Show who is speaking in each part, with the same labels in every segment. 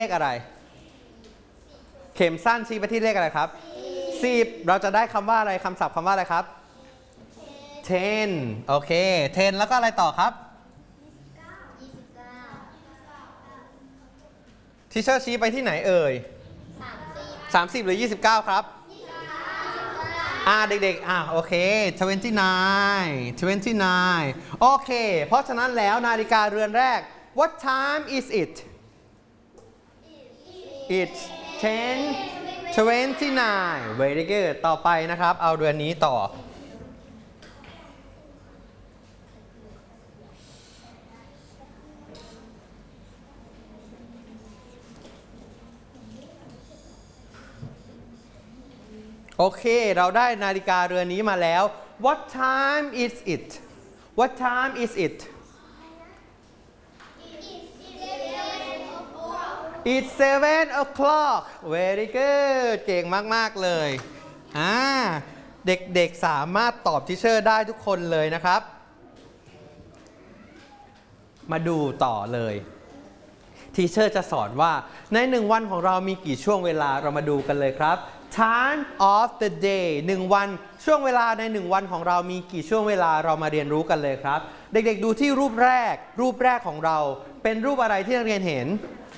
Speaker 1: เลขอะไรเข็มสั้นชี้ไปที่เลขอะไรครับ10เราจะได้คำว่าอะไรคำศัพท์คำว่าอะไรครับ10โอเค10แล้วก็อะไรต่อครับทีเชอร์ชี้ไปที่ไหนเอ่ย30หรือ29ครับเด็กๆโอเค29โอเคเพราะฉะนั้นแล้วนาฬิกาเรือนแรก What time is it It's 10:29 Very good ต่อไปนะครับเอาเรือนนี้ต่อโอเคเราได้นาฬิกาเรือนนี้มาแล้ว What time is it What time is it It's 7 o'clock Very good เก่งมากๆเลยเด็กๆสามารถตอบทิเชอร์ได้ทุกคนเลยนะครับมาดูต่อเลยทีเชอร์จะสอนว่าใน1วันของเรามีกี่ช่วงเวลาเรามาดูกันเลยครับ Time of the day 1วันช่วงเวลาใน1วันของเรามีกี่ช่วงเวลาเรามาเรียนรู้กันเลยครับเด็กๆดูที่รูปแรกของเราเป็นรูปอะไรที่นักเรียนเห็น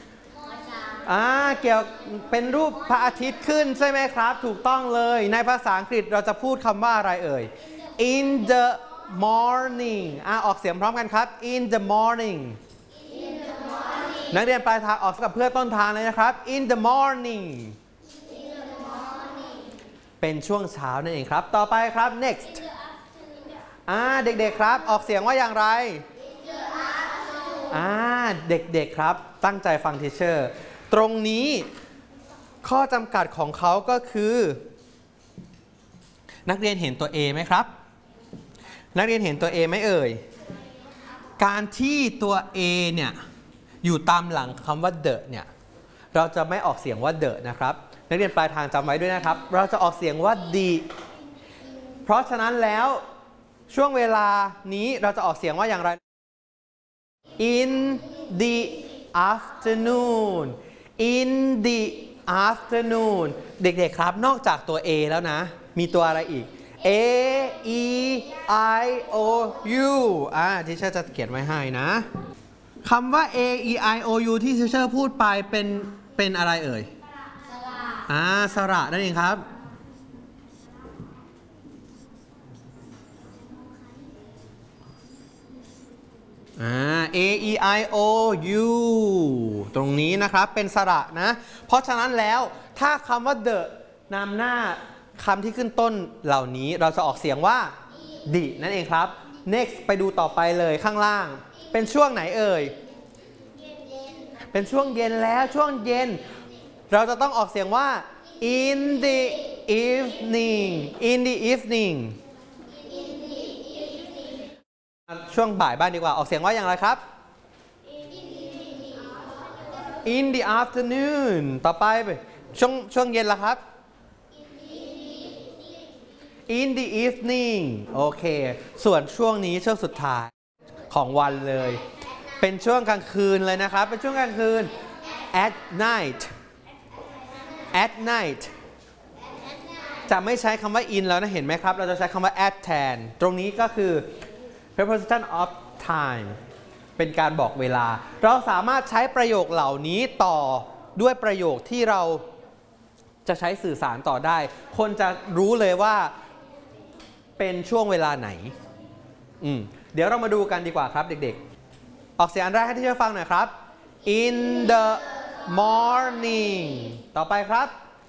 Speaker 1: เกี่ยวเป็นรูปพระอาทิตย์ขึ้นใช่ไหมครับถูกต้องเลยในภาษาอังกฤษเราจะพูดคำว่าอะไรเอ่ย in the morning ออกเสียงพร้อมกันครับ in the morning นักเรียนปลายทางออกกับเพื่อนต้นทางเลยนะครับ in the morning เป็นช่วงเช้านั่นเองครับต่อไปครับ next เด็กๆครับออกเสียงว่าอย่างไรเด็กๆครับตั้งใจฟังทีเชอร์ตรงนี้ข้อจำกัดของเขาก็คือนักเรียนเห็นตัว A ไหมครับนักเรียนเห็นตัว A ไหมเอ่ยการที่ตัว A เนี่ยอยู่ตามหลังคำว่า the เนี่ยเราจะไม่ออกเสียงว่า the นะครับนักเรียนปลายทางจำไว้ด้วยนะครับเราจะออกเสียงว่า the เพราะฉะนั้นแล้วช่วงเวลานี้เราจะออกเสียงว่าอย่างไร in the afternoon in the afternoon เด็กๆครับนอกจากตัว A แล้วนะมีตัวอะไรอีก A E I O U ที่เชอร์จะเขียนไว้ให้นะคำว่า A E I O U ที่เชอร์พูดไปเป็นอะไรเอ่ยสระนั่นเองครับA E I O U ตรงนี้นะครับเป็นสระนะเพราะฉะนั้นแล้วถ้าคำว่า the นำหน้าคำที่ขึ้นต้นเหล่านี้เราจะออกเสียงว่า the นั่นเองครับ next ไปดูต่อไปเลยข้างล่างเป็นช่วงไหนเอ่ยเป็นช่วงเย็นแล้วช่วงเย็นเราจะต้องออกเสียงว่า in the evening in the eveningช่วงบ่ายบ้างดีกว่าออกเสียงว่าอย่างไรครับ in the afternoon ต่อไปช่วงเย็นละครับ in the evening โอเคส่วนช่วงนี้ช่วงสุดท้ายของวันเลยเป็นช่วงกลางคืนเลยนะครับเป็นช่วงกลางคืน at night จะไม่ใช้คำว่า in แล้วนะเห็นไหมครับเราจะใช้คำว่า at แทนตรงนี้ก็คือ preposition of time เป็นการบอกเวลาเราสามารถใช้ประโยคเหล่านี้ต่อด้วยประโยคที่เราจะใช้สื่อสารต่อได้คนจะรู้เลยว่าเป็นช่วงเวลาไหนเดี๋ยวเรามาดูกันดีกว่าครับเด็กๆออกเสียงอันแรกให้ที่เชื่อฟังหน่อยครับ in the morning ต่อไปครับ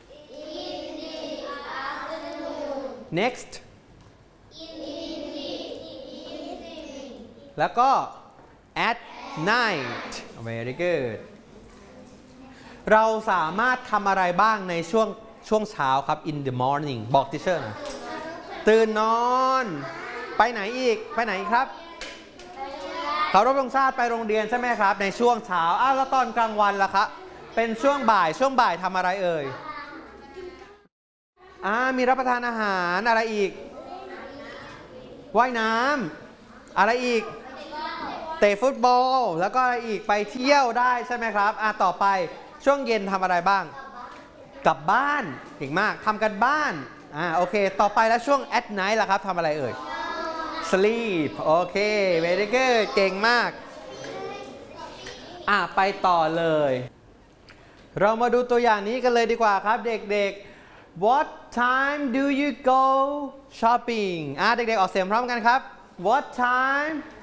Speaker 1: next แล้วก็ at night very good เราสามารถทำอะไรบ้างในช่วงเช้าครับ in the morning บอกทีเชอร์ตื่นนอนไปไหนอีกไปไหนครับเคารพธงชาติไปโรงเรียนใช่ไหมครับในช่วงเช้าแล้วตอนกลางวันล่ะครับเป็นช่วงบ่ายทำอะไรเอ่ยมีรับประทานอาหารอะไรอีกว่ายน้ำอะไรอีกเตะฟุตบอลแล้วก็อะไรอีกไปเที่ยวได้ใช่ไหมครับต่อไปช่วงเย็นทำอะไรบ้างกลับบ้านเก่งมากทำกันบ้านโอเคต่อไปแล้วช่วง at night ล่ะครับทำอะไรเอ่ย sleep โอเค very good เก่งมากไปต่อเลยเรามาดูตัวอย่างนี้กันเลยดีกว่าครับเด็กๆ what time do you go shopping เด็กๆออกเสียงพร้อมกันครับ what time